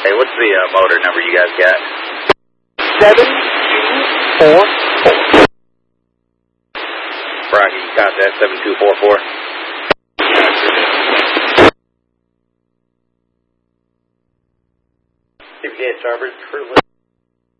Hey, what's the motor number you guys got? 7244. Rocky, you caught that, 7244? If you get starboard,